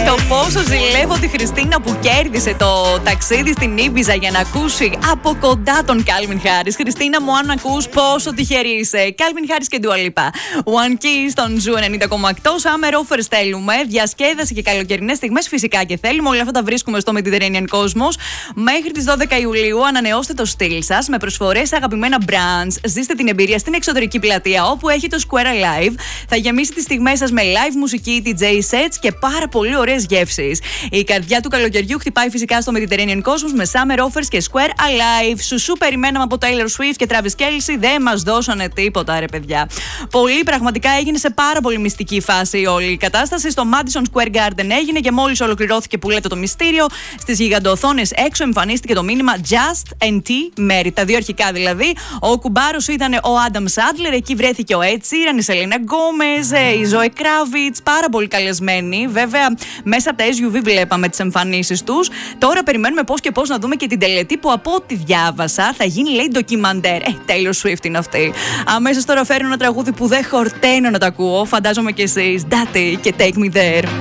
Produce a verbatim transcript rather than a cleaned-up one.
Το πόσο ζηλεύω τη Χριστίνα που κέρδισε το ταξίδι στην Ήμπιζα για να ακούσει από κοντά τον Κάλβιν Χάρις. Χριστίνα μου, αν ακούς, πόσο τυχερή είσαι. Κάλβιν Χάρις και Ντουα Λίπα. One Key στον Ζου ενενήντα κόμμα οκτώ. Summer offers θέλουμε. Διασκέδαση και καλοκαιρινές στιγμές φυσικά και θέλουμε. Όλα αυτά τα βρίσκουμε στο Mediterranean Cosmos. Μέχρι τις δώδεκα Ιουλίου ανανεώστε το στυλ σας με προσφορές σε αγαπημένα brands. Ζήστε την εμπειρία στην εξωτερική πλατεία όπου έχει το Square Alive. Θα γεμίσει τις στιγμές σας με live μουσική, ντι τζέι sets και πάρα πολύ ωραίες γεύσεις. Η καρδιά του καλοκαιριού χτυπάει φυσικά στο Mediterranean Cosmos με Summer Offers και Square Alive. Σουσού περιμέναμε από Taylor Swift και Travis Kelce, δεν μας δώσανε τίποτα, ρε παιδιά. Πολύ πραγματικά έγινε σε πάρα πολύ μυστική φάση όλη η κατάσταση. Στο Madison Square Garden έγινε και μόλις ολοκληρώθηκε που λέτε το μυστήριο, στις γιγαντοοθόνες έξω εμφανίστηκε το μήνυμα Just εν τι Merit. Τα δύο αρχικά δηλαδή. Ο κουμπάρος ήταν ο Adam Sandler, εκεί βρέθηκε ο Ed Sheeran, η Selena Gomez, η Zoe Kravitz, πάρα πολύ καλεσμένοι. Βέβαια, μέσα από τα ες γιου βι βλέπαμε τις εμφανίσεις τους. Τώρα περιμένουμε πώς και πώς να δούμε και την τελετή που από ό,τι διάβασα θα γίνει, λέει, ντοκιμαντέρ. Ε, Taylor Swift είναι αυτή. Αμέσως τώρα φέρνω ένα τραγούδι που δεν χορταίνω να το ακούω. Φαντάζομαι κι εσείς. Daddy και Take Me There.